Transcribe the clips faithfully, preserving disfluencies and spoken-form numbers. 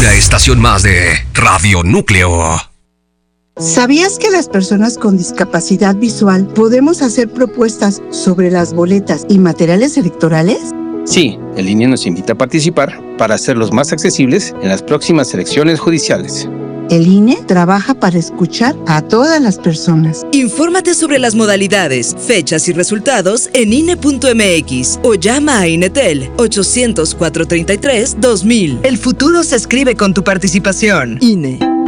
Una estación más de Radio Núcleo. ¿Sabías que las personas con discapacidad visual podemos hacer propuestas sobre las boletas y materiales electorales? Sí, el I N E nos invita a participar para hacerlos más accesibles en las próximas elecciones judiciales. El I N E trabaja para escuchar a todas las personas. Infórmate sobre las modalidades, fechas y resultados en I N E punto M X o llama a Inetel ochocientos, cuatrocientos treinta y tres, dos mil. El futuro se escribe con tu participación. I N E.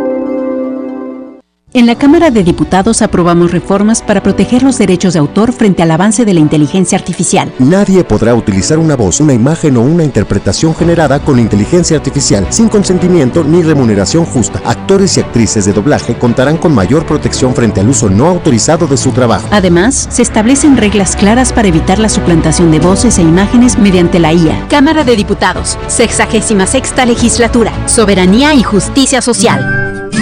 En la Cámara de Diputados aprobamos reformas para proteger los derechos de autor frente al avance de la inteligencia artificial. Nadie podrá utilizar una voz, una imagen o una interpretación generada con inteligencia artificial sin consentimiento ni remuneración justa. Actores y actrices de doblaje contarán con mayor protección frente al uso no autorizado de su trabajo. Además, se establecen reglas claras para evitar la suplantación de voces e imágenes mediante la I A. Cámara de Diputados, sexagésima sexta legislatura. Soberanía y justicia social.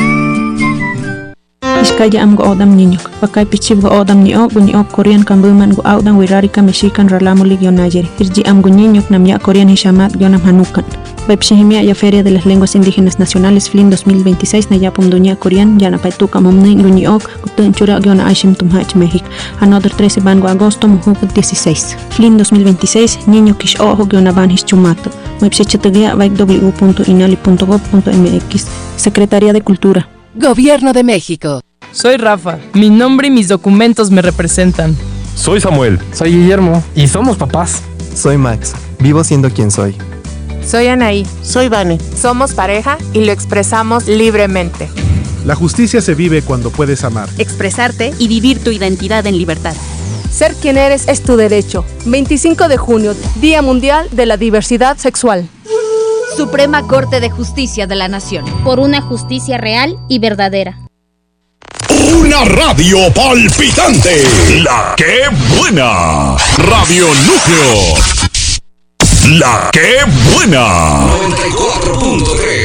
Iskaya am go odam niñok, pakai pichib go odam niok, niok Korean kambuman go audam wirarika mexican ralamulig yonayer. Irji am go niñok namya Korean hishamat yonam hanukan. Baipshihimia ya Feria de las Lenguas Indígenas Nacionales F L I N dos mil veintiséis Nayapum Duña Korean Yanapaituka Mumni Ruñiok Guten Chura Giona Aishim Tumhach México. Another trece Bango Agosto Mujuk dieciséis. F L I N dos mil veintiséis Niño Kish Ojo Giona Ban Hischumato. Website vaik w punto inali punto gov punto m x. Secretaría de Cultura. Gobierno de México. Soy Rafa. Mi nombre y mis documentos me representan. Soy Samuel. Soy Guillermo. Y somos papás. Soy Max. Vivo siendo quien soy. Soy Anaí. Soy Vane. Somos pareja y lo expresamos libremente. La justicia se vive cuando puedes amar, expresarte y vivir tu identidad en libertad. Ser quien eres es tu derecho. veinticinco de junio, Día Mundial de la Diversidad Sexual. Suprema Corte de Justicia de la Nación. Por una justicia real y verdadera. Una radio palpitante. La que buena. Radio Núcleo. La que buena. noventa y cuatro punto tres.